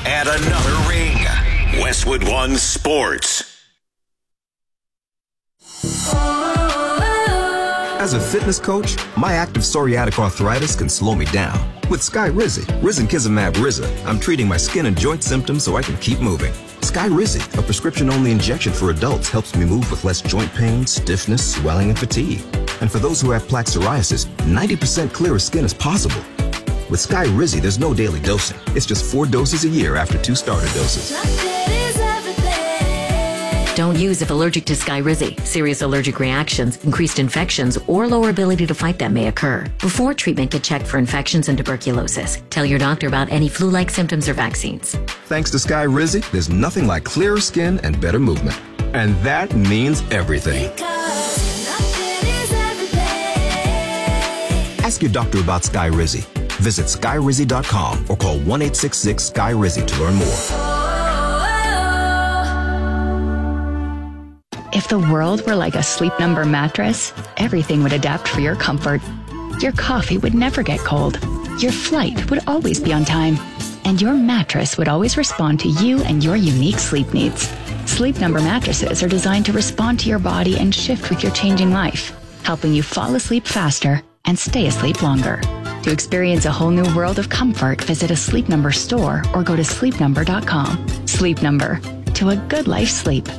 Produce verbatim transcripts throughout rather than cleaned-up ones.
Add another ring. Westwood One Sports. As a fitness coach, my active psoriatic arthritis can slow me down. With Skyrizi, Risankizumab Riza, I'm treating my skin and joint symptoms so I can keep moving. Skyrizi, a prescription-only injection for adults, helps me move with less joint pain, stiffness, swelling, and fatigue. And for those who have plaque psoriasis, ninety percent clearer skin is possible. With Skyrizi, there's no daily dosing. It's just four doses a year after two starter doses. Don't use if allergic to Skyrizi. Serious allergic reactions, increased infections, or lower ability to fight them may occur. Before treatment, get checked for infections and tuberculosis. Tell your doctor about any flu-like symptoms or vaccines. Thanks to Skyrizi, there's nothing like clearer skin and better movement. And that means everything. Ask your doctor about Skyrizi. Visit Skyrizi dot com or call one eight six six Sky Rizi to learn more. If the world were like a Sleep Number mattress, everything would adapt for your comfort. Your coffee would never get cold. Your flight would always be on time. And your mattress would always respond to you and your unique sleep needs. Sleep Number mattresses are designed to respond to your body and shift with your changing life, helping you fall asleep faster and stay asleep longer. To experience a whole new world of comfort, visit a Sleep Number store or go to sleep number dot com. Sleep Number. To a good life sleep.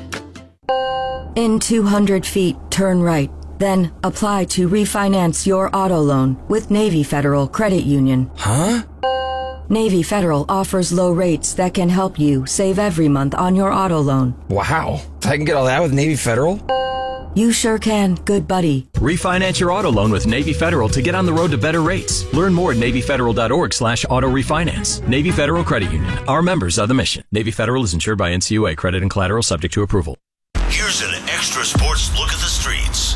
In two hundred feet, turn right. Then apply to refinance your auto loan with Navy Federal Credit Union. Huh? Navy Federal offers low rates that can help you save every month on your auto loan. Wow. I can get all that with Navy Federal? You sure can, good buddy. Refinance your auto loan with Navy Federal to get on the road to better rates. Learn more at navy federal dot org slash auto refinance. Navy Federal Credit Union. Our members are the mission. Navy Federal is insured by N C U A. Credit and collateral subject to approval. Here's an extra sports look at the streets.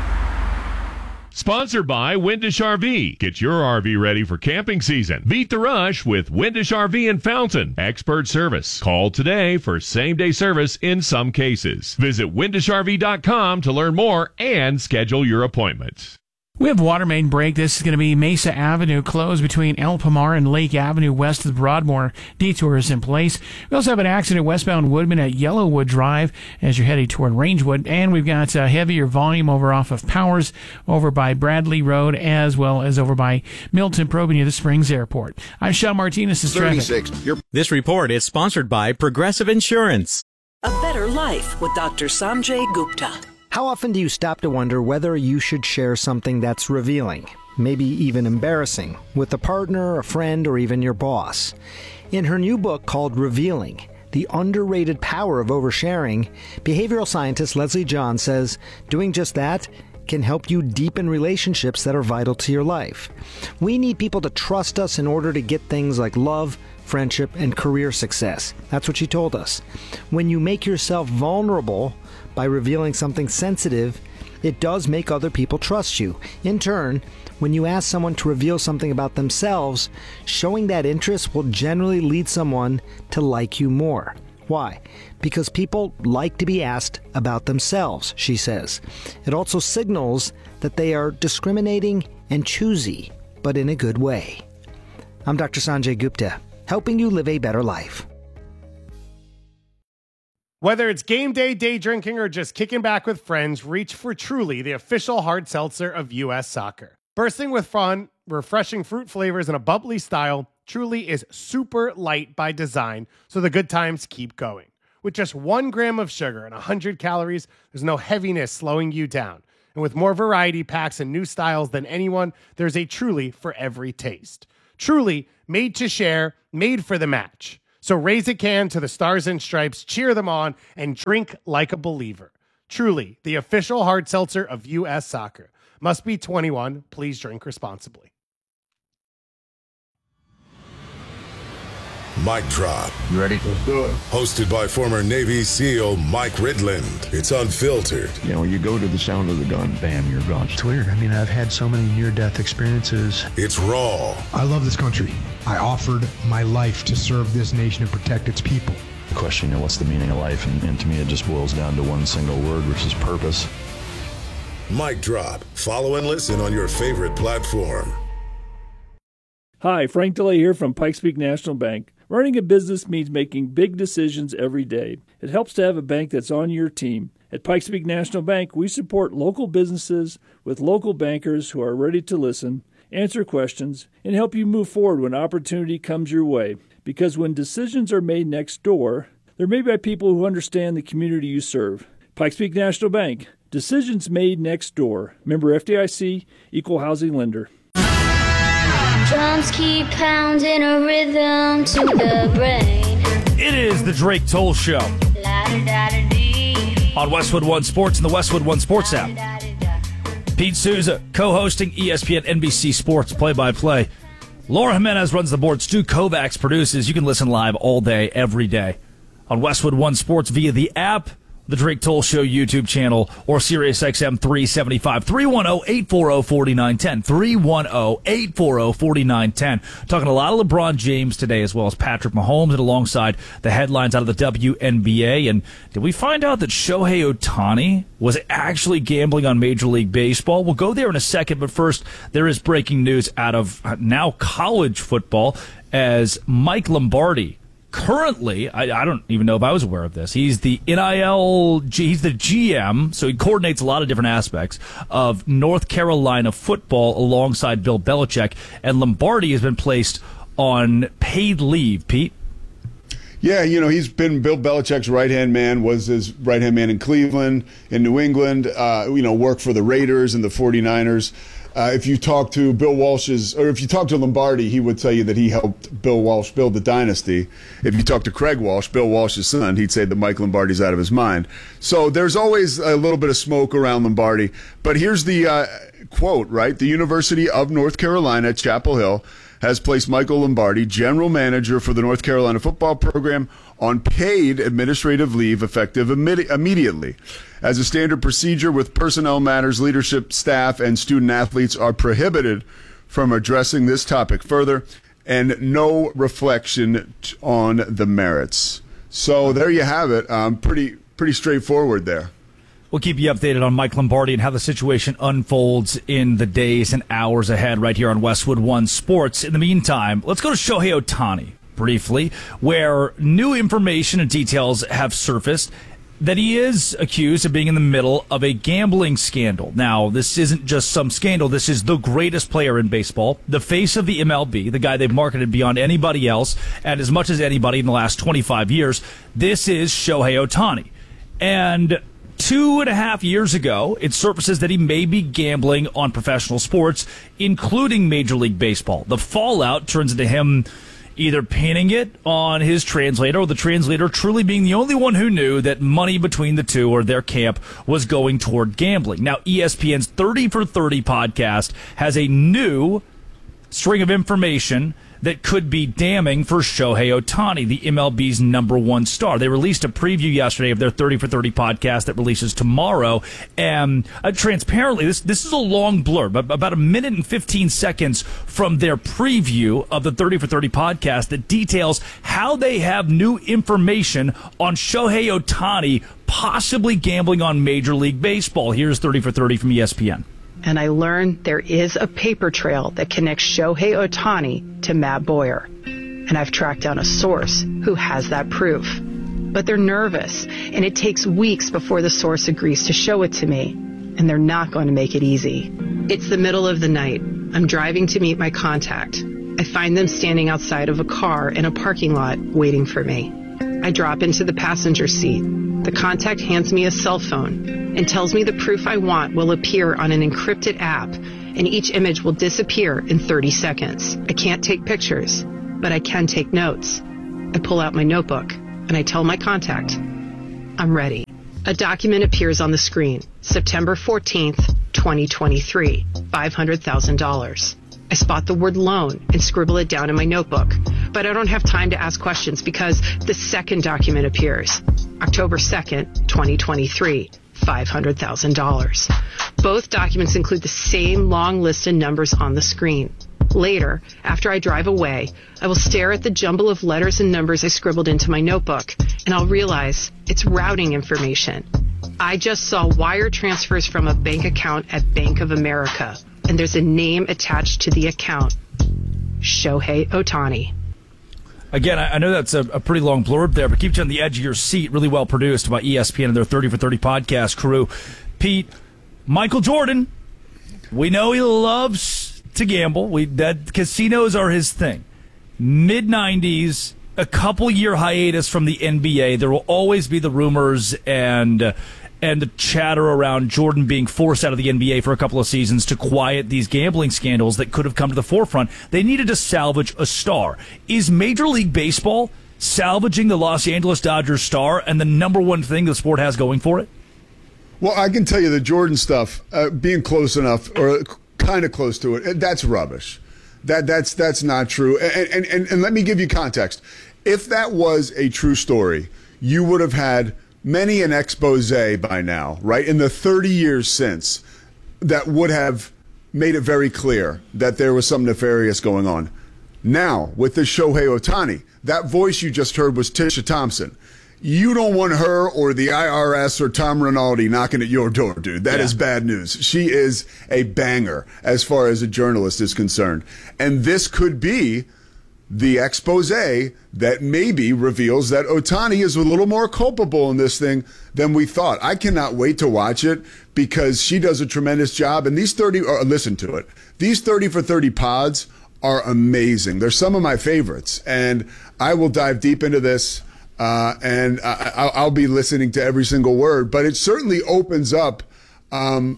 Sponsored by Windish R V. Get your R V ready for camping season. Beat the rush with Windish R V in Fountain. Expert service. Call today for same-day service in some cases. Visit windish r v dot com to learn more and schedule your appointment. We have water main break. This is going to be Mesa Avenue closed between El Pomar and Lake Avenue west of the Broadmoor. Detour is in place. We also have an accident westbound Woodman at Yellowwood Drive as you're heading toward Rangewood. And we've got uh, heavier volume over off of Powers over by Bradley Road as well as over by Milton Probe near the Springs Airport. I'm Sean Martinez. This is Traffic. This report is sponsored by Progressive Insurance. A better life with Doctor Sanjay Gupta. How often do you stop to wonder whether you should share something that's revealing, maybe even embarrassing, with a partner, a friend, or even your boss? In her new book called Revealing, The Underrated Power of Oversharing, behavioral scientist Leslie John says doing just that can help you deepen relationships that are vital to your life. We need people to trust us in order to get things like love, friendship, and career success. That's what she told us. When you make yourself vulnerable by revealing something sensitive, it does make other people trust you. In turn, when you ask someone to reveal something about themselves, showing that interest will generally lead someone to like you more. Why? Because people like to be asked about themselves, she says. It also signals that they are discriminating and choosy, but in a good way. I'm Doctor Sanjay Gupta, helping you live a better life. Whether it's game day, day drinking, or just kicking back with friends, reach for Truly, the official hard seltzer of U S Soccer. Bursting with fun, refreshing fruit flavors, and a bubbly style, Truly is super light by design, so the good times keep going. With just one gram of sugar and one hundred calories, there's no heaviness slowing you down. And with more variety packs and new styles than anyone, there's a Truly for every taste. Truly, made to share, made for the match. So raise a can to the Stars and Stripes, cheer them on, and drink like a believer. Truly, the official hard seltzer of U S Soccer. Must be twenty-one. Please drink responsibly. Mic Drop. You ready? Let's do it. Hosted by former Navy SEAL Mike Ridland. It's unfiltered. You know, you go to the sound of the gun, bam, you're gone. It's weird. I mean, I've had so many near-death experiences. It's raw. I love this country. I offered my life to serve this nation and protect its people. The question, you know, what's the meaning of life? And, and to me, it just boils down to one single word, which is purpose. Mic Drop. Follow and listen on your favorite platform. Hi, Frank DeLay here from Pikes Peak National Bank. Running a business means making big decisions every day. It helps to have a bank that's on your team. At Pikes Peak National Bank, we support local businesses with local bankers who are ready to listen, answer questions, and help you move forward when opportunity comes your way. Because when decisions are made next door, they're made by people who understand the community you serve. Pikes Peak National Bank. Decisions made next door. Member F D I C, Equal Housing Lender. Drums keep pounding a rhythm to the brain. It is the Drake Toll Show on Westwood One Sports and the Westwood One Sports app. Pete Souza co-hosting E S P N N B C Sports play-by-play. Laura Jimenez runs the board. Stu Kovacs produces. You can listen live all day, every day on Westwood One Sports via the app, the Drake Toll Show YouTube channel, or Sirius X M three seventy-five. three one zero, eight four zero, four nine one zero. three one zero, eight four zero, four nine one zero. Talking a lot of LeBron James today, as well as Patrick Mahomes, and alongside the headlines out of the W N B A. And did we find out that Shohei Ohtani was actually gambling on Major League Baseball? We'll go there in a second, but first, there is breaking news out of now college football as Mike Lombardi, currently, I, I don't even know if I was aware of this. He's the N I L, he's the G M, so he coordinates a lot of different aspects of North Carolina football alongside Bill Belichick. And Lombardi has been placed on paid leave. Pete? Yeah, you know, he's been Bill Belichick's right-hand man, was his right-hand man in Cleveland, in New England, uh, you know, worked for the Raiders and the forty-niners. Uh, if you talk to Bill Walsh's, or if you talk to Lombardi, he would tell you that he helped Bill Walsh build the dynasty. If you talk to Craig Walsh, Bill Walsh's son, he'd say that Mike Lombardi's out of his mind. So there's always a little bit of smoke around Lombardi. But here's the uh, quote, right? The University of North Carolina at Chapel Hill has placed Michael Lombardi, general manager for the North Carolina football program, on paid administrative leave effective imme- immediately. As a standard procedure with personnel matters, leadership, staff, and student athletes are prohibited from addressing this topic further, and no reflection t- on the merits. So there you have it. Um, pretty pretty straightforward there. We'll keep you updated on Mike Lombardi and how the situation unfolds in the days and hours ahead right here on Westwood One Sports. In the meantime, let's go to Shohei Ohtani briefly, where new information and details have surfaced that he is accused of being in the middle of a gambling scandal. Now, this isn't just some scandal. This is the greatest player in baseball, the face of the M L B, the guy they've marketed beyond anybody else, and as much as anybody in the last twenty-five years. This is Shohei Ohtani. And two and a half years ago, it surfaces that he may be gambling on professional sports, including Major League Baseball. The fallout turns into him either pinning it on his translator, or the translator truly being the only one who knew that money between the two, or their camp, was going toward gambling. Now, E S P N's thirty for thirty podcast has a new string of information that could be damning for Shohei Ohtani, the M L B's number one star. They released a preview yesterday of their thirty for thirty podcast that releases tomorrow. And uh, transparently, this this is a long blurb, about a minute and fifteen seconds from their preview of the thirty for thirty podcast that details how they have new information on Shohei Ohtani possibly gambling on Major League Baseball. Here's thirty for thirty from E S P N. And I learned there is a paper trail that connects Shohei Ohtani to Matt Boyer. And I've tracked down a source who has that proof. But they're nervous, and it takes weeks before the source agrees to show it to me. And they're not going to make it easy. It's the middle of the night. I'm driving to meet my contact. I find them standing outside of a car in a parking lot waiting for me. I drop into the passenger seat. The contact hands me a cell phone and tells me the proof I want will appear on an encrypted app, and each image will disappear in thirty seconds. I can't take pictures, but I can take notes. I pull out my notebook, and I tell my contact, I'm ready. A document appears on the screen, September fourteenth, twenty twenty-three, five hundred thousand dollars. I spot the word loan and scribble it down in my notebook, but I don't have time to ask questions because the second document appears, October second, twenty twenty-three, five hundred thousand dollars. Both documents include the same long list of numbers on the screen. Later, after I drive away, I will stare at the jumble of letters and numbers I scribbled into my notebook, and I'll realize it's routing information. I just saw wire transfers from a bank account at Bank of America, and there's a name attached to the account, Shohei Ohtani. Again, I know that's a, a pretty long blurb there, but keeps you on the edge of your seat. Really well produced by E S P N and their thirty for thirty podcast crew. Pete, Michael Jordan, we know he loves to gamble. We that casinos are his thing. mid nineties, a couple year hiatus from the N B A. There will always be the rumors and uh, and the chatter around Jordan being forced out of the N B A for a couple of seasons to quiet these gambling scandals that could have come to the forefront. They needed to salvage a star. Is Major League Baseball salvaging the Los Angeles Dodgers star and the number one thing the sport has going for it? Well, I can tell you the Jordan stuff, uh, being close enough or kind of close to it, that's rubbish. That that's that's not true. And, and and and let me give you context. If that was a true story, you would have had many an expose by now, right? In the thirty years since, that would have made it very clear that there was some nefarious going on. Now, with this Shohei Ohtani, that voice you just heard was Tisha Thompson. You don't want her or the I R S or Tom Rinaldi knocking at your door, dude. That yeah. is bad news. She is a banger as far as a journalist is concerned. And this could be the expose that maybe reveals that Ohtani is a little more culpable in this thing than we thought. I cannot wait to watch it because she does a tremendous job. And these thirty, or listen to it, these thirty for thirty pods are amazing. They're some of my favorites. And I will dive deep into this. Uh, and I, I'll be listening to every single word, but it certainly opens up. Um,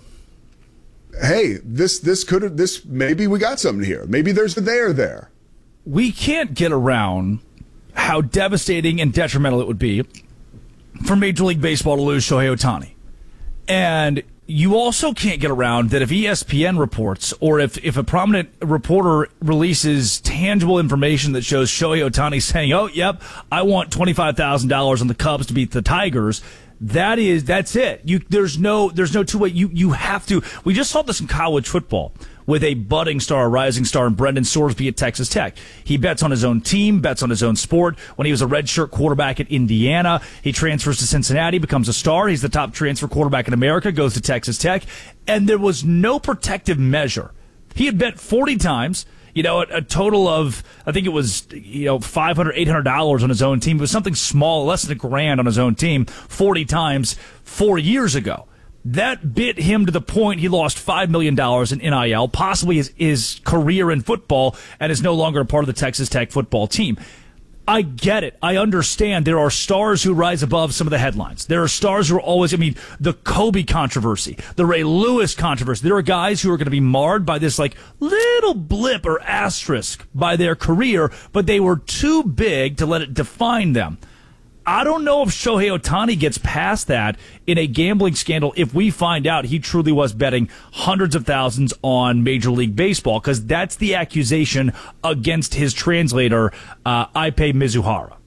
hey, this this could have this maybe we got something here. Maybe there's a there there. We can't get around how devastating and detrimental it would be for Major League Baseball to lose Shohei Ohtani, and you also can't get around that if E S P N reports or if, if a prominent reporter releases tangible information that shows Shohei Ohtani saying, oh, yep, I want twenty-five thousand dollars on the Cubs to beat the Tigers, that is, that's it. You, there's no, there's no two way. You, you have to. We just saw this in college football with a budding star, a rising star, and Brendan Sorsby at Texas Tech. He bets on his own team, bets on his own sport. When he was a redshirt quarterback at Indiana, he transfers to Cincinnati, becomes a star. He's the top transfer quarterback in America, goes to Texas Tech, and there was no protective measure. He had bet forty times, you know, a, a total of, I think it was, you know, five hundred dollars, eight hundred dollars on his own team. It was something small, less than a grand on his own team, forty times four years ago. That bit him to the point he lost five million dollars in N I L, possibly his, his career in football, and is no longer a part of the Texas Tech football team. I get it. I understand there are stars who rise above some of the headlines. There are stars who are always, I mean, the Kobe controversy, the Ray Lewis controversy. There are guys who are going to be marred by this like little blip or asterisk by their career, but they were too big to let it define them. I don't know if Shohei Ohtani gets past that in a gambling scandal if we find out he truly was betting hundreds of thousands on Major League Baseball, because that's the accusation against his translator, uh, Ippei Mizuhara.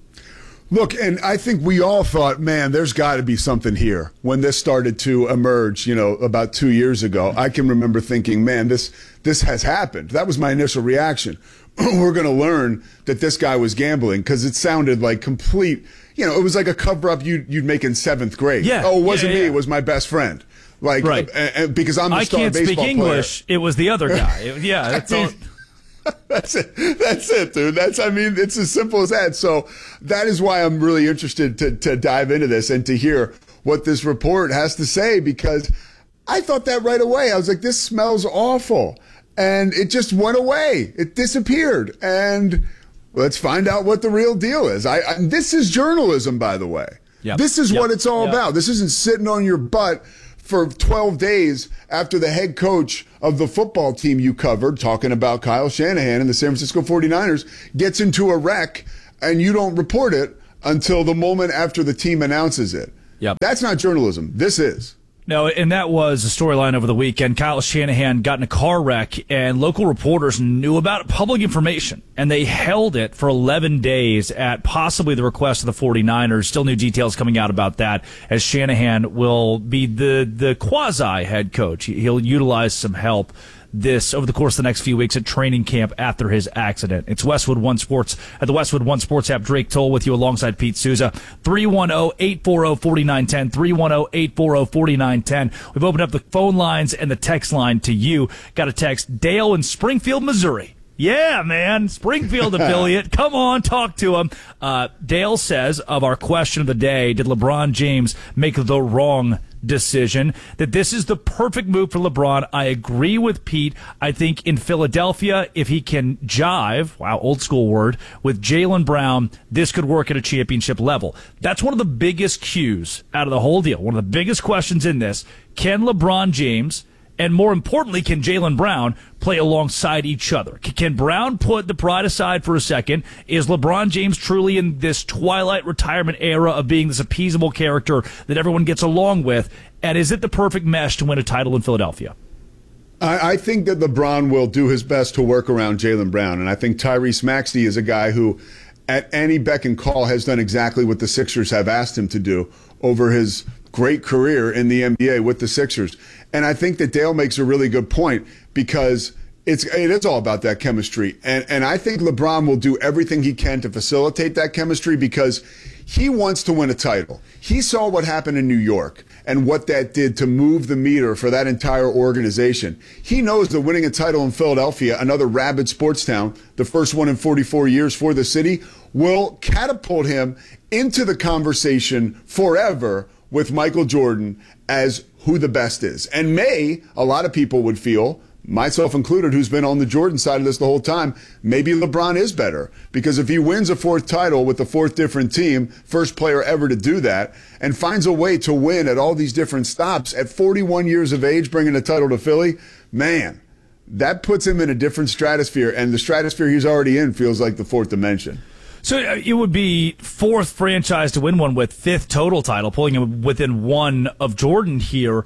Look, and I think we all thought, man, there's got to be something here when this started to emerge, you know, about two years ago. I can remember thinking, man, this this has happened. That was my initial reaction. We're going to learn that this guy was gambling, because it sounded like complete, you know, it was like a cover-up you'd, you'd make in seventh grade. Yeah. Oh, it wasn't yeah, yeah. me. It was my best friend. Like, right. uh, uh, because I'm the I star can't baseball speak English. player. It was the other guy. It, yeah, that's all. That's it. That's it, dude. That's, I mean, it's as simple as that. So that is why I'm really interested to, to dive into this and to hear what this report has to say, because I thought that right away. I was like, this smells awful. And it just went away. It disappeared. And let's find out what the real deal is. I, I this is journalism, by the way. Yep. This is yep. what it's all yep. about. This isn't sitting on your butt for twelve days after the head coach of the football team you covered, talking about Kyle Shanahan and the San Francisco forty-niners, gets into a wreck and you don't report it until the moment after the team announces it. Yep. That's not journalism. This is. No, and that was a storyline over the weekend. Kyle Shanahan got in a car wreck, and local reporters knew about it, public information, and they held it for eleven days at possibly the request of the forty-niners. Still new details coming out about that, as Shanahan will be the, the quasi-head coach. He'll utilize some help this over the course of the next few weeks at training camp after his accident. It's Westwood One Sports at the Westwood One Sports app. Drake Toll with you alongside Pete Souza. three one zero, eight four zero, four nine one zero. three one zero, eight four zero, four nine one zero. We've opened up the phone lines and the text line to you. Got a text. Dale in Springfield, Missouri Yeah, man. Springfield affiliate. Come on, talk to him. Uh, Dale says, of our question of the day, did LeBron James make the wrong decision? That this is the perfect move for LeBron. I agree with Pete. I think in Philadelphia, if he can jive, wow, old school word, with Jaylen Brown, this could work at a championship level. That's one of the biggest cues out of the whole deal. One of the biggest questions in this. Can LeBron James, and more importantly, can Jaylen Brown play alongside each other? Can Brown put the pride aside for a second? Is LeBron James truly in this twilight retirement era of being this appeasable character that everyone gets along with? And is it the perfect mesh to win a title in Philadelphia? I, I think that LeBron will do his best to work around Jaylen Brown. And I think Tyrese Maxey is a guy who, at any beck and call, has done exactly what the Sixers have asked him to do over his great career in the N B A with the Sixers. And I think that Dale makes a really good point because it's it is all about that chemistry. And and I think LeBron will do everything he can to facilitate that chemistry because he wants to win a title. He saw what happened in New York and what that did to move the meter for that entire organization. He knows that winning a title in Philadelphia, another rabid sports town, the first one in forty-four years for the city, will catapult him into the conversation forever with Michael Jordan as who the best is. And may, a lot of people would feel, myself included, who's been on the Jordan side of this the whole time, maybe LeBron is better. Because if he wins a fourth title with the fourth different team, first player ever to do that, and finds a way to win at all these different stops at forty-one years of age, bringing a title to Philly, man, that puts him in a different stratosphere. And the stratosphere he's already in feels like the fourth dimension. So it would be fourth franchise to win one with fifth total title, pulling him within one of Jordan here.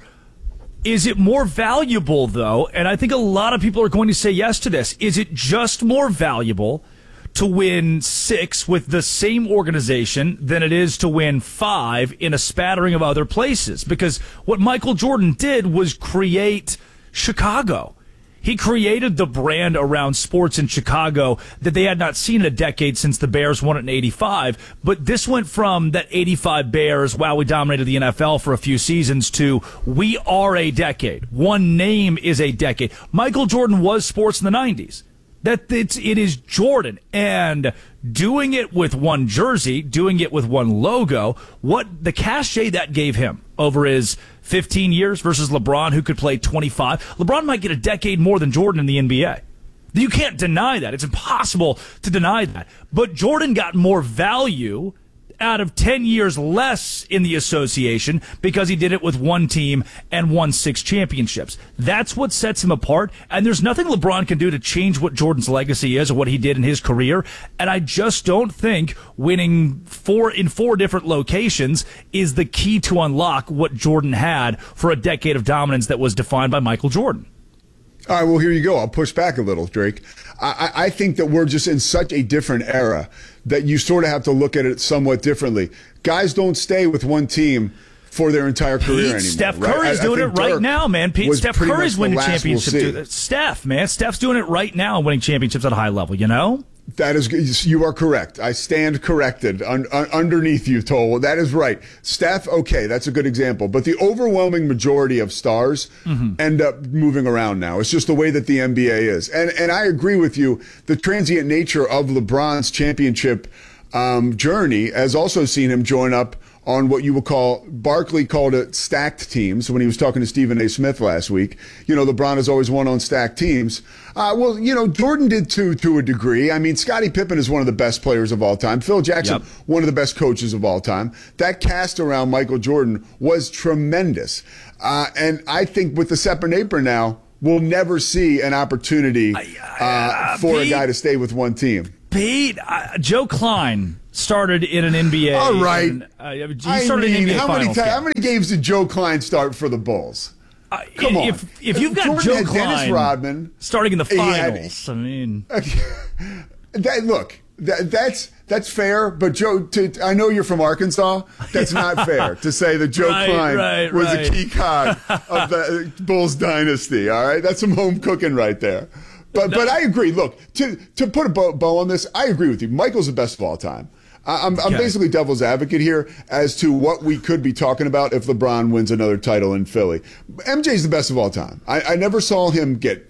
Is it more valuable, though? And I think a lot of people are going to say yes to this. Is it just more valuable to win six with the same organization than it is to win five in a spattering of other places? Because what Michael Jordan did was create Chicago. He created the brand around sports in Chicago that they had not seen in a decade since the Bears won it in eighty-five. But this went from that eighty-five Bears, wow, we dominated the N F L for a few seasons, to we are a decade. One name is a decade. Michael Jordan was sports in the nineties. That it's, it is Jordan. And doing it with one jersey, doing it with one logo, what the cachet that gave him over his fifteen years versus LeBron, who could play twenty-five. LeBron might get a decade more than Jordan in the N B A. You can't deny that. It's impossible to deny that. But Jordan got more value out of ten years less in the association because he did it with one team and won six championships. That's what sets him apart, and there's nothing LeBron can do to change what Jordan's legacy is or what he did in his career, and I just don't think winning four in four different locations is the key to unlock what Jordan had for a decade of dominance that was defined by Michael Jordan. All right, well, here you go. I'll push back a little, Drake. I, I think that we're just in such a different era that you sort of have to look at it somewhat differently. Guys don't stay with one team for their entire career Pete, anymore. Steph right? Curry's I, doing I it right Dirk now, man. Pete, Steph Curry's winning championships. We'll Steph, man. Steph's doing it right now, winning championships at a high level, you know? That is, you are correct. I stand corrected un, un, underneath you, Toll. That is right. Steph, okay, that's a good example. But the overwhelming majority of stars mm-hmm. end up moving around now. It's just the way that the N B A is. And and I agree with you. The transient nature of LeBron's championship um, journey has also seen him join up on what you would call, Barkley called it stacked teams when he was talking to Stephen A. Smith last week. You know, LeBron has always won on stacked teams. Uh, well, you know, Jordan did too, to a degree. I mean, Scottie Pippen is one of the best players of all time. Phil Jackson, yep. one of the best coaches of all time. That cast around Michael Jordan was tremendous. Uh, and I think with the separate apron now, we'll never see an opportunity uh, for Pete, a guy to stay with one team. Pete, uh, Joe Klein started in an N B A. All right. And, uh, he I started mean, in N B A how many, ta- how many games did Joe Klein start for the Bulls? Uh, Come on. If, if you've got Jordan Joe had Klein Dennis Rodman, starting in the finals, had, I mean. that, look, that, that's that's fair, but Joe, to, I know you're from Arkansas. That's yeah. not fair to say that Joe right, Klein right, was right. a key cog of the Bulls dynasty. All right, that's some home cooking right there. But no. but I agree. Look, to to put a bow, bow on this, I agree with you. Michael's the best of all time. I'm, I'm okay. basically devil's advocate here as to what we could be talking about if LeBron wins another title in Philly. M J's the best of all time. I, I never saw him get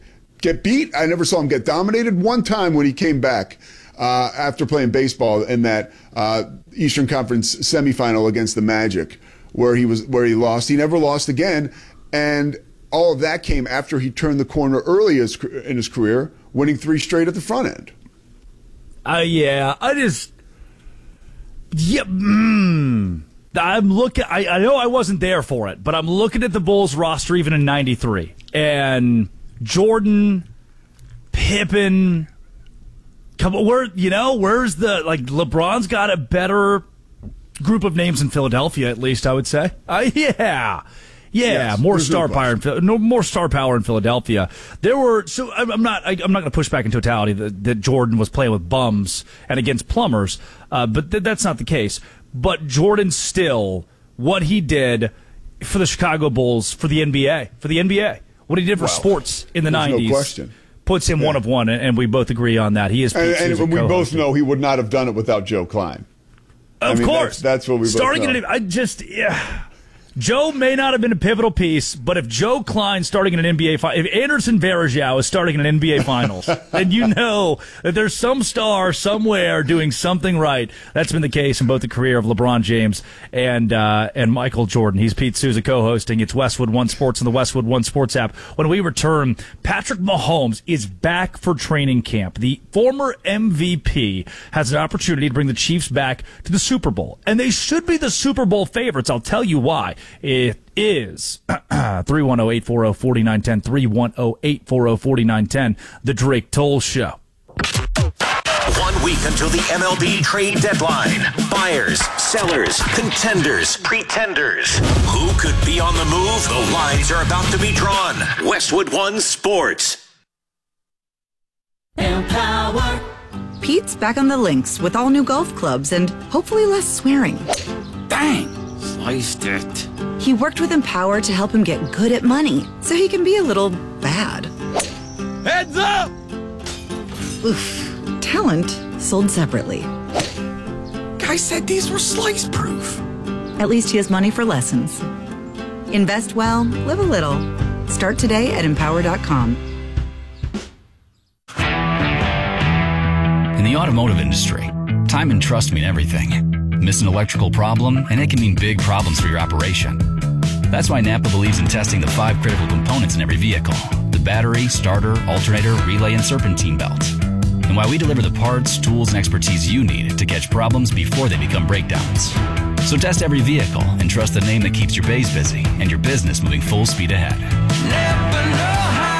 get beat. I never saw him get dominated. One time when he came back uh, after playing baseball in that uh, Eastern Conference semifinal against the Magic, where he was where he lost. He never lost again, and all of that came after he turned the corner early in his career, winning three straight at the front end. Uh, yeah, I just yeah. Mm. I'm looking. I, I know I wasn't there for it, but I'm looking at the Bulls roster even in ninety-three, and Jordan, Pippen. Come on, where you know where's the like LeBron's got a better group of names in Philadelphia, at least I would say. Uh, yeah, yeah, yes, more star no power. In, no more star power in Philadelphia. There were so I'm, I'm not. I, I'm not going to push back in totality that, that Jordan was playing with bums and against plumbers, uh, but th- that's not the case. But Jordan still, what he did for the Chicago Bulls, for the N B A, for the N B A, what he did for wow. sports in the nineties, no question. Puts him yeah. one of one, and we both agree on that. He is, and, and we both know he would not have done it without Joe Klein. Of I mean, course, that's, that's what we starting both know. An, I just yeah. Joe may not have been a pivotal piece, but if Joe Klein starting in an N B A final, if Anderson Varejao is starting in an N B A Finals, then you know that there's some star somewhere doing something right. That's been the case in both the career of LeBron James and uh, and Michael Jordan. He's Pete Souza co-hosting. It's Westwood One Sports and the Westwood One Sports app. When we return, Patrick Mahomes is back for training camp. The former M V P has an opportunity to bring the Chiefs back to the Super Bowl, and they should be the Super Bowl favorites. I'll tell you why. It is three one zero, eight four zero, four nine one zero, three one zero, eight four zero, four nine one zero, The Drake Toll Show. One week until the M L B trade deadline. Buyers, sellers, contenders, pretenders. Who could be on the move? The lines are about to be drawn. Westwood One Sports. Empower. Pete's back on the links with all new golf clubs and hopefully less swearing. Dang! Sliced it. He worked with Empower to help him get good at money, so he can be a little bad. Heads up! Oof. Talent sold separately. Guy said these were slice-proof. At least he has money for lessons. Invest well, live a little. Start today at empower dot com. In the automotive industry, time and trust mean everything. Miss an electrical problem, and it can mean big problems for your operation. That's why Napa believes in testing the five critical components in every vehicle: the battery, starter, alternator, relay, and serpentine belt. And why we deliver the parts, tools, and expertise you need to catch problems before they become breakdowns. So test every vehicle and trust the name that keeps your bays busy and your business moving full speed ahead. Never know how.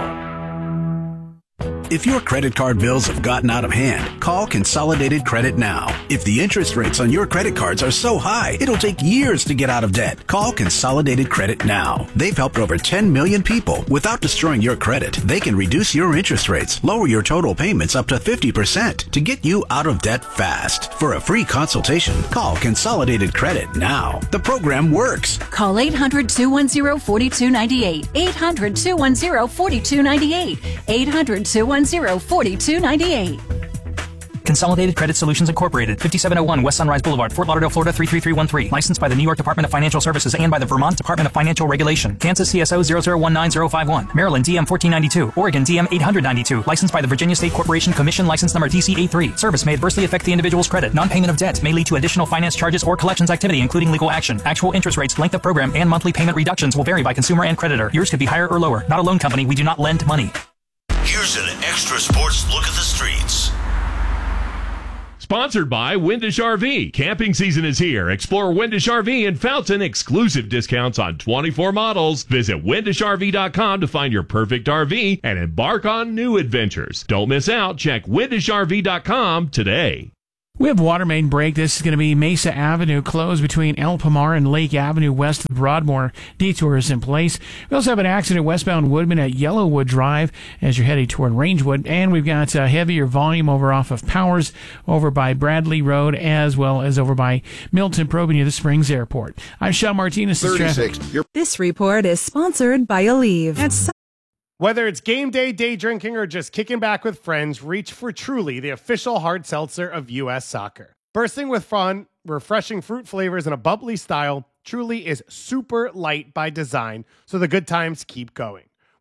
If your credit card bills have gotten out of hand, call Consolidated Credit now. If the interest rates on your credit cards are so high, it'll take years to get out of debt. Call Consolidated Credit now. They've helped over ten million people without destroying your credit. They can reduce your interest rates, lower your total payments up to fifty percent to get you out of debt fast. For a free consultation, call Consolidated Credit now. The program works. Call eight hundred, two one zero, four two nine eight. eight hundred, two one zero, four two nine eight. eight hundred, two one zero, four two nine eight. Consolidated Credit Solutions Incorporated, fifty-seven oh one West Sunrise Boulevard, Fort Lauderdale, Florida three three three one three. Licensed by the New York Department of Financial Services and by the Vermont Department of Financial Regulation. Kansas C S O zero zero one nine zero five one. Maryland D M fourteen ninety-two. Oregon D M eight ninety-two. Licensed by the Virginia State Corporation Commission. License number D C A three. Service may adversely affect the individual's credit. Non-payment of debt may lead to additional finance charges or collections activity, including legal action. Actual interest rates, length of program, and monthly payment reductions will vary by consumer and creditor. Yours could be higher or lower. Not a loan company. We do not lend money. Here's an extra sports look at the streets. Sponsored by Windish R V. Camping season is here. Explore Windish R V in Fountain. Exclusive discounts on twenty-four models. Visit windish R V dot com to find your perfect R V and embark on new adventures. Don't miss out. Check windish R V dot com today. We have water main break. This is going to be Mesa Avenue closed between El Pomar and Lake Avenue west of Broadmoor. Detour is in place. We also have an accident westbound Woodman at Yellowwood Drive as you're heading toward Rangewood. And we've got uh, heavier volume over off of Powers over by Bradley Road as well as over by Milton Probe near the Springs Airport. I'm Sean Martinez. thirty-six. This report is sponsored by Aleve. It's Whether it's game day, day drinking, or just kicking back with friends, reach for Truly, the official hard seltzer of U S Soccer. Bursting with fun, refreshing fruit flavors, and a bubbly style, Truly is super light by design, so the good times keep going.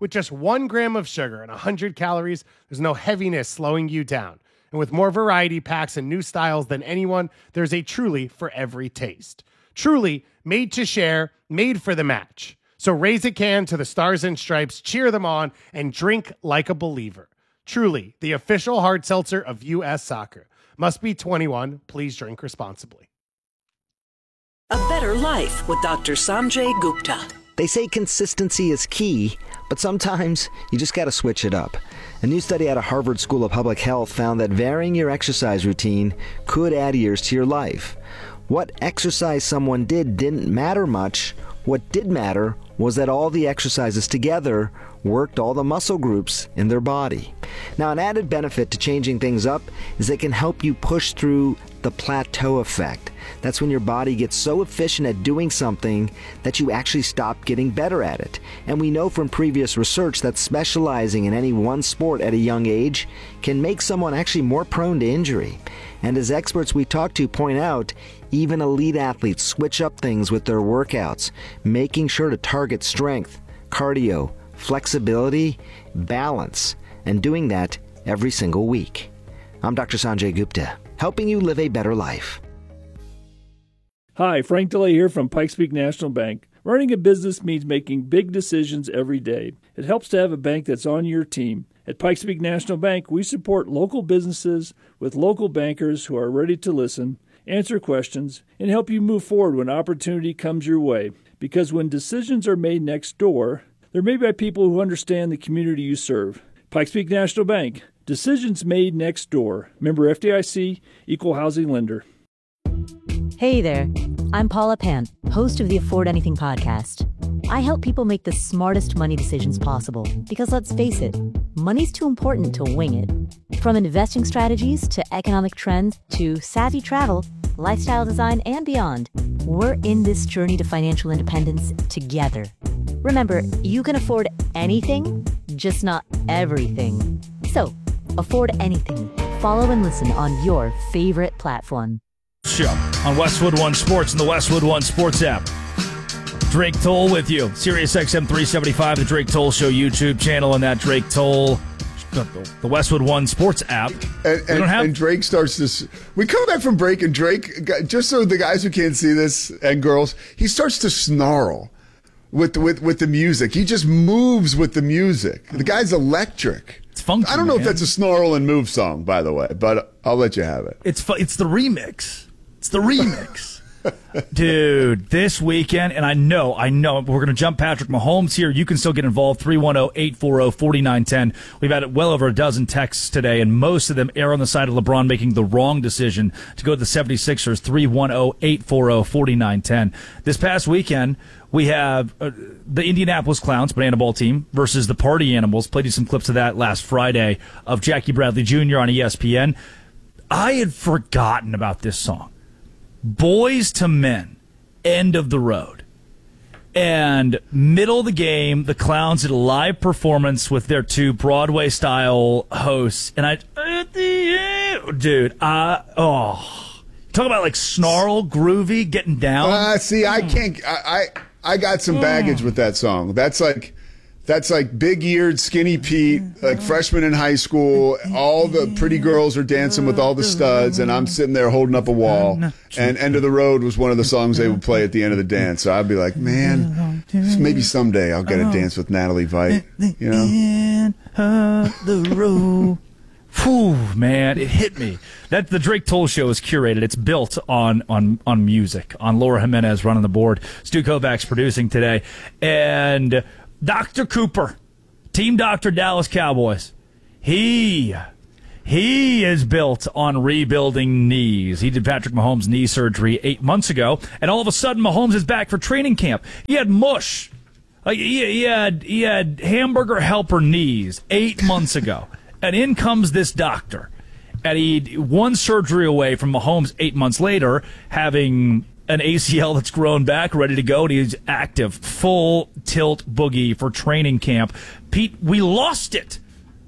With just one gram of sugar and one hundred calories, there's no heaviness slowing you down. And with more variety packs and new styles than anyone, there's a Truly for every taste. Truly, made to share, made for the match. So raise a can to the Stars and Stripes, cheer them on, and drink like a believer. Truly, the official hard seltzer of U S Soccer. Must be twenty-one. Please drink responsibly. A better life with Doctor Sanjay Gupta. They say consistency is key, but sometimes you just got to switch it up. A new study out of Harvard School of Public Health found that varying your exercise routine could add years to your life. What exercise someone did didn't matter much. What did matter was that all the exercises together worked all the muscle groups in their body. Now, an added benefit to changing things up is they can help you push through the plateau effect. That's when your body gets so efficient at doing something that you actually stop getting better at it. And we know from previous research that specializing in any one sport at a young age can make someone actually more prone to injury. And as experts we talk to point out, even elite athletes switch up things with their workouts, making sure to target strength, cardio, flexibility, balance, and doing that every single week. I'm Doctor Sanjay Gupta, helping you live a better life. Hi, Frank DeLay here from Pikes Peak National Bank. Running a business means making big decisions every day. It helps to have a bank that's on your team. At Pikes Peak National Bank, we support local businesses with local bankers who are ready to listen, answer questions, and help you move forward when opportunity comes your way. Because when decisions are made next door, they're made by people who understand the community you serve. Pikes Peak National Bank. Decisions made next door. Member F D I C, Equal Housing Lender. Hey there, I'm Paula Pant, host of the Afford Anything podcast. I help people make the smartest money decisions possible because, let's face it, money's too important to wing it. From investing strategies to economic trends to savvy travel, lifestyle design, and beyond, we're in this journey to financial independence together. Remember, you can afford anything, just not everything. So, afford anything. Follow and listen on your favorite platform. Show on Westwood One Sports and the Westwood One Sports app. Drake Toll with you. Sirius X M three seventy-five, the Drake Toll Show YouTube channel, and that Drake Toll, the Westwood One Sports app. And, and, have- and Drake starts this. We come back from break, and Drake, just so the guys who can't see this and girls, he starts to snarl with with with the music. He just moves with the music. The guy's electric. It's funky. I don't know man. if that's a snarl and move song, by the way, but I'll let you have it. It's fu- it's the remix. It's the remix. Dude, this weekend, and I know, I know, we're going to jump Patrick Mahomes here. You can still get involved, three one zero, eight four zero, four nine one zero. We've had well over a dozen texts today, and most of them err on the side of LeBron making the wrong decision to go to the seventy-sixers, three one zero, eight four zero, four nine one zero. This past weekend, we have uh, the Indianapolis Clowns, banana ball team, versus the Party Animals. Played you some clips of that last Friday of Jackie Bradley Junior on E S P N. I had forgotten about this song. Boys to Men, End of the Road. And middle of the game, the Clowns did a live performance with their two Broadway-style hosts. And I, dude, I, oh, talk about like snarl, groovy, getting down. Uh, see, I can't, I, I, I got some baggage with that song. That's like, That's like big-eared, skinny Pete, like freshman in high school. All the pretty girls are dancing with all the studs, and I'm sitting there holding up a wall. And End of the Road was one of the songs they would play at the end of the dance. So I'd be like, man, maybe someday I'll get a dance with Natalie Veit. You know? End of the road. Whew, man, it hit me. That the Drake Toll Show is curated. It's built on on on music, on Laura Jimenez running the board. Stu Kovacs producing today, and Doctor Cooper, Team Doctor Dallas Cowboys. He, he is built on rebuilding knees. He did Patrick Mahomes' knee surgery eight months ago, and all of a sudden Mahomes is back for training camp. He had mush. Like he, he had he had hamburger helper knees eight months ago, and in comes this doctor, and he one surgery away from Mahomes eight months later, having an A C L that's grown back, ready to go, and he's active, full tilt boogie for training camp. Pete, we lost it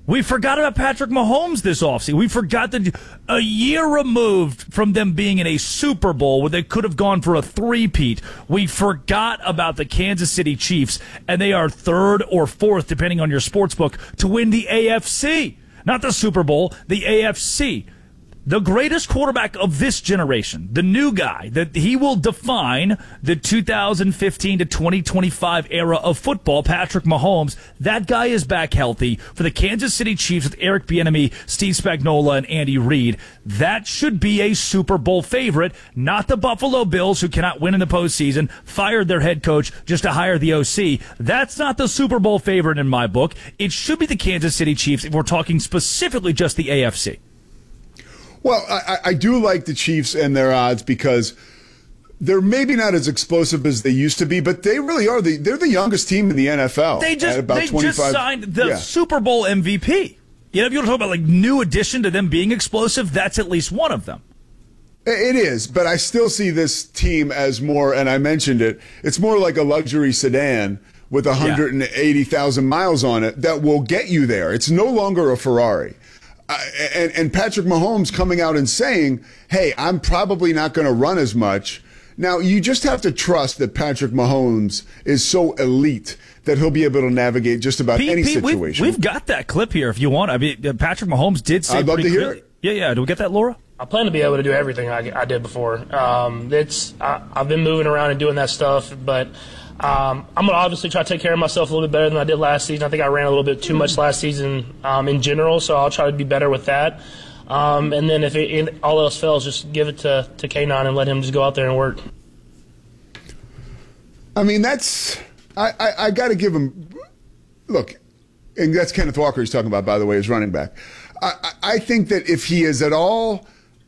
We forgot about Patrick Mahomes this offseason. We forgot that a year removed from them being in a Super Bowl where they could have gone for a three-peat, we forgot about the Kansas City Chiefs, and they are third or fourth, depending on your sportsbook, to win the A F C. Not the Super Bowl, the A F C. The greatest quarterback of this generation, the new guy, that he will define the two thousand fifteen to twenty twenty-five era of football, Patrick Mahomes. That guy is back healthy for the Kansas City Chiefs with Eric Bieniemy, Steve Spagnuolo, and Andy Reid. That should be a Super Bowl favorite, not the Buffalo Bills, who cannot win in the postseason, fired their head coach just to hire the O C. That's not the Super Bowl favorite in my book. It should be the Kansas City Chiefs if we're talking specifically just the A F C. Well, I, I do like the Chiefs and their odds because they're maybe not as explosive as they used to be, but they really are. The, they're the youngest team in the N F L. They just, at about they just signed the yeah. Super Bowl M V P. You know, if you want to talk about like new addition to them being explosive, that's at least one of them. It is, but I still see this team as more, and I mentioned it, it's more like a luxury sedan with one hundred eighty thousand yeah. miles on it that will get you there. It's no longer a Ferrari. Uh, and, and Patrick Mahomes coming out and saying, hey, I'm probably not going to run as much. Now, you just have to trust that Patrick Mahomes is so elite that he'll be able to navigate just about Pete, any Pete, situation. We've, we've got that clip here if you want. I mean, Patrick Mahomes did say I'd love pretty to hear clearly. it. Yeah, yeah. Do we get that, Laura? I plan to be able to do everything I, I did before. Um, it's I, I've been moving around and doing that stuff, but um, I'm going to obviously try to take care of myself a little bit better than I did last season. I think I ran a little bit too much last season um, in general, so I'll try to be better with that. Um, and then if it, it, all else fails, just give it to, to K nine and let him just go out there and work. I mean, that's I, I, I got to give him – look, and that's Kenneth Walker he's talking about, by the way, as running back. I, I think that if he is at all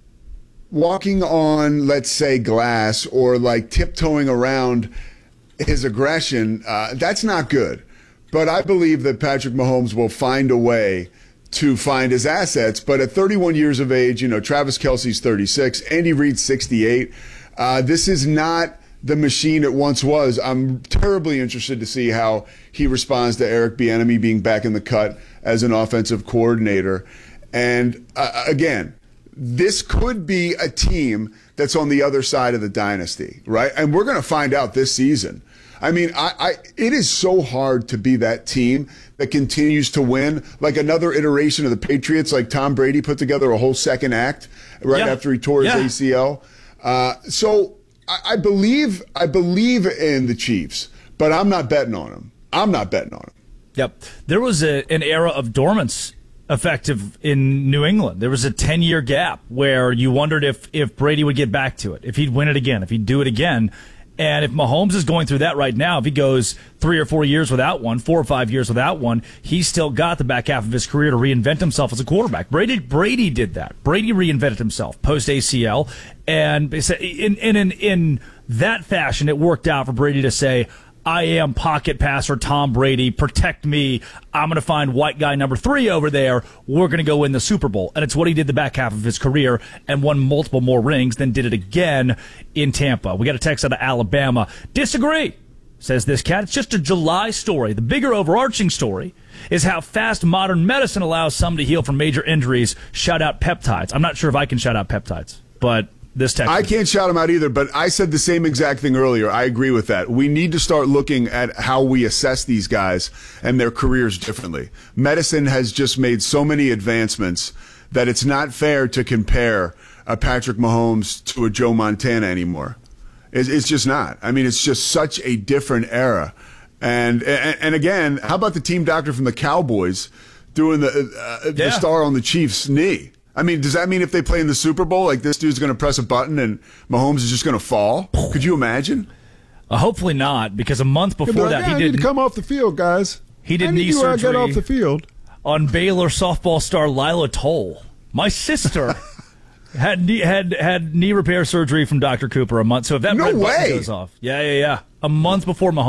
walking on, let's say, glass or like tiptoeing around – his aggression, uh, that's not good. But I believe that Patrick Mahomes will find a way to find his assets. But at thirty-one years of age, you know, Travis Kelce's thirty-six, Andy Reid's sixty-eight. Uh, this is not the machine it once was. I'm terribly interested to see how he responds to Eric Bieniemy being back in the cut as an offensive coordinator. And uh, again, this could be a team that's on the other side of the dynasty, right? And we're going to find out this season. I mean, I, I it is so hard to be that team that continues to win, like another iteration of the Patriots, like Tom Brady put together a whole second act right yeah. after he tore his yeah. A C L. Uh, so I, I believe I believe in the Chiefs, but I'm not betting on them. I'm not betting on them. Yep. There was a, an era of dormance effective in New England. There was a ten-year gap where you wondered if, if Brady would get back to it, if he'd win it again, if he'd do it again. And if Mahomes is going through that right now, if he goes three or four years without one, four or five years without one, he's still got the back half of his career to reinvent himself as a quarterback. Brady Brady did that. Brady reinvented himself post-A C L. And in, in, in, in that fashion, it worked out for Brady to say, I am pocket passer Tom Brady. Protect me. I'm going to find white guy number three over there. We're going to go win the Super Bowl. And it's what he did the back half of his career and won multiple more rings, then did it again in Tampa. We got a text out of Alabama. Disagree, says this cat. It's just a July story. The bigger overarching story is how fast modern medicine allows some to heal from major injuries. Shout out peptides. I'm not sure if I can shout out peptides, but this text. I can't shout them out either, but I said the same exact thing earlier. I agree with that. We need to start looking at how we assess these guys and their careers differently. Medicine has just made so many advancements that it's not fair to compare a Patrick Mahomes to a Joe Montana anymore. It's, it's just not. I mean, it's just such a different era. And, and, and again, how about the team doctor from the Cowboys doing the, uh, yeah. the star on the Chiefs' knee? I mean, does that mean if they play in the Super Bowl, like this dude's going to press a button and Mahomes is just going to fall? Could you imagine? Uh, hopefully not, because a month before like, that, yeah, he I did need to come off the field, guys. He did I knee need to surgery get off the field on Baylor softball star Lila Toll. My sister had knee, had had knee repair surgery from Doctor Cooper a month. So if that no red button way. goes off, yeah, yeah, yeah, a month before Mahomes.